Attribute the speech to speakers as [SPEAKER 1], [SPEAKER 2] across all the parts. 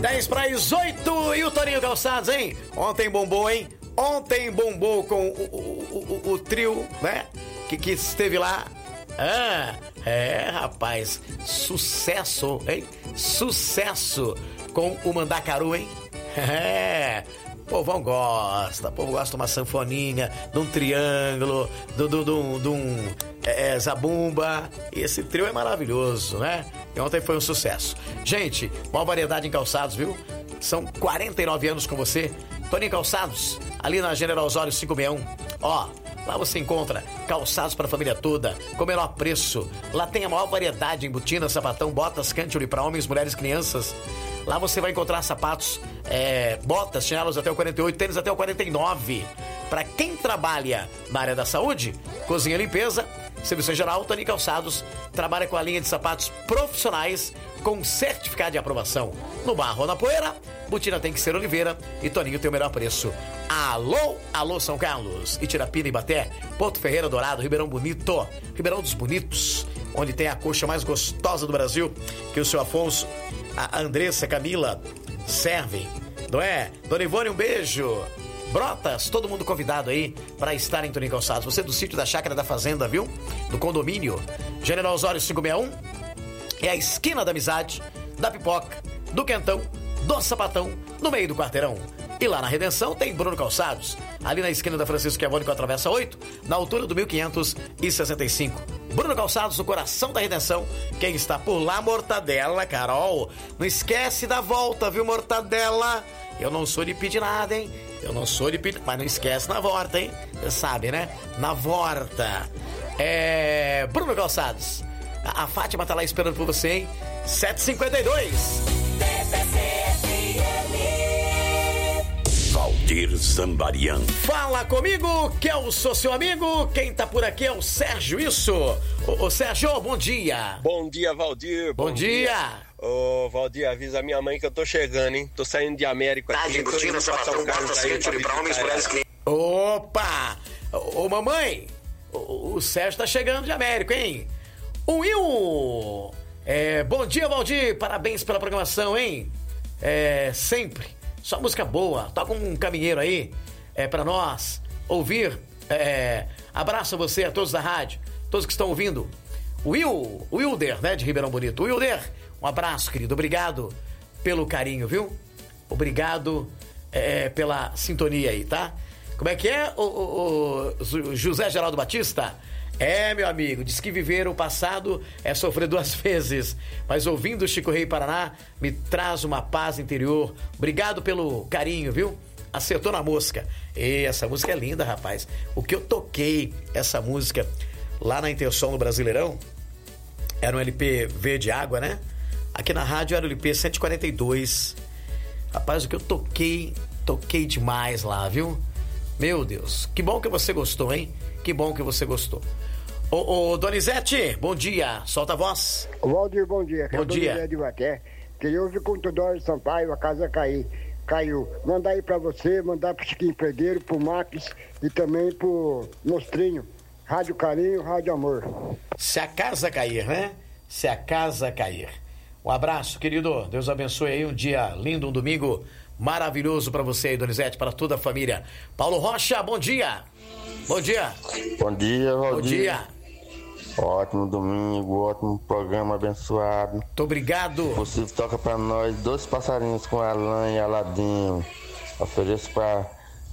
[SPEAKER 1] 10:08 e o Toninho Calçados, hein? Ontem bombou, hein? Ontem bombou com o trio, né? Que esteve lá. Rapaz, sucesso, hein? Sucesso com o Mandacaru, hein? O povo gosta de uma sanfoninha, de um triângulo, de um zabumba. E esse trio é maravilhoso, né? E ontem foi um sucesso. Gente, maior variedade em calçados, viu? São 49 anos com você. Toninho Calçados, ali na General Osório 561. Ó, lá você encontra calçados para a família toda, com o menor preço. Lá tem a maior variedade em botina, sapatão, botas, cantilly para homens, mulheres, crianças. Lá você vai encontrar sapatos, botas, chinelos até o 48, tênis até o 49. Para quem trabalha na área da saúde, cozinha, limpeza, serviço em geral, Toninho Calçados trabalha com a linha de sapatos profissionais com certificado de aprovação. No barro ou na poeira, botina tem que ser Oliveira e Toninho tem o melhor preço. Alô São Carlos, Itirapina, Ibaté, Porto Ferreira, Dourado, Ribeirão Bonito, Ribeirão dos Bonitos, onde tem a coxa mais gostosa do Brasil, que o seu Afonso, a Andressa, Camila servem, não é? Dona Ivone, um beijo. Brotas, todo mundo convidado aí para estar em Toninho Calçados. Você do sítio da Chácara da Fazenda, viu? Do condomínio General Osório 561. É a esquina da amizade, da pipoca, do quentão, do sapatão, no meio do quarteirão. E lá na Redenção tem Bruno Calçados, ali na esquina da Francisco Chiavone com a Travessa 8, na altura do 1565. Bruno Calçados, no coração da Redenção. Quem está por lá, Mortadela, Carol. Não esquece da volta, viu, Mortadela? Eu não sou de pedir nada, hein? Eu não sou de pedir, mas não esquece na volta, hein? Você sabe, né? Na volta. Bruno Calçados. A Fátima tá lá esperando por você, hein? 7h52.
[SPEAKER 2] Valdir Zambarian.
[SPEAKER 1] Fala comigo, que eu sou seu amigo. Quem tá por aqui é o Sérgio, isso. Ô Sérgio, bom dia.
[SPEAKER 3] Bom dia, Valdir.
[SPEAKER 1] Bom dia.
[SPEAKER 3] Ô, Valdir, avisa a minha mãe que eu tô chegando, hein? Tô saindo de América aqui.
[SPEAKER 1] Opa! Ô, mamãe, o Sérgio tá chegando de América, hein? O Will! Bom dia, Valdir. Parabéns pela programação, hein? Sempre. Só música boa. Toca um caminheiro aí pra nós ouvir. Abraço a você, a todos da rádio, todos que estão ouvindo. O Wilder, né, de Ribeirão Bonito. Wilder, um abraço, querido. Obrigado pelo carinho, viu? Obrigado pela sintonia aí, tá? Como é que é, o José Geraldo Batista? Meu amigo, diz que viver o passado é sofrer duas vezes, mas ouvindo o Chico Rei Paraná me traz uma paz interior. Obrigado pelo carinho, viu? Acertou na mosca. E essa música é linda, rapaz. O que eu toquei essa música lá na Intersom no Brasileirão era um LP Verde Água, né? Aqui na rádio era o LP 142. Rapaz, o que eu toquei demais lá, viu? Meu Deus, que bom que você gostou, hein? Que bom que você gostou. Ô, Donizete, bom dia. Solta a voz.
[SPEAKER 4] Valdir, bom dia.
[SPEAKER 1] Bom dia.
[SPEAKER 4] De Baté. Que houve com o Tudor Sampaio, a casa caiu. Mandar aí pra você, mandar pro Chiquinho Perdeiro, pro Max e também pro Mostrinho. Rádio Carinho, Rádio Amor.
[SPEAKER 1] Se a casa cair, né? Se a casa cair. Um abraço, querido. Deus abençoe aí. Um dia lindo, um domingo maravilhoso pra você aí, Donizete, para toda a família. Paulo Rocha, bom dia. Bom dia.
[SPEAKER 5] Bom dia, Valdir.
[SPEAKER 1] Bom dia.
[SPEAKER 5] Ótimo domingo, ótimo programa abençoado.
[SPEAKER 1] Muito obrigado.
[SPEAKER 5] Você toca pra nós 2 passarinhos com Alan e Aladinho. Ofereço pra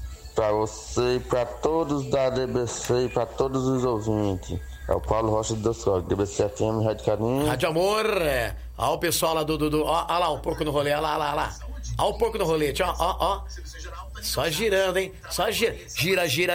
[SPEAKER 5] você e pra todos da DBC e pra todos os ouvintes. É o Paulo Rocha de Deus Código, DBC FM, Rádio Carinho.
[SPEAKER 1] Rádio Amor. Ó o pessoal lá ó lá o porco no rolê, ó lá. Ó o porco no rolete, ó. Só girando, hein? Só gira. Gira.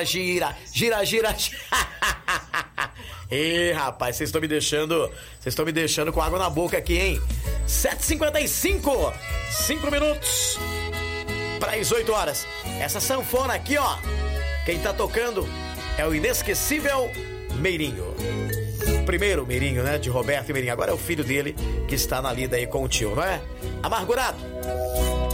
[SPEAKER 1] Ih, rapaz, vocês estão me deixando com água na boca aqui, hein? 7h55, 5 minutos para as 8 horas. Essa sanfona aqui, ó, quem tá tocando é o inesquecível Meirinho. Primeiro Meirinho, né, de Roberto Meirinho. Agora é o filho dele que está na lida aí com o tio, não é? Amargurado.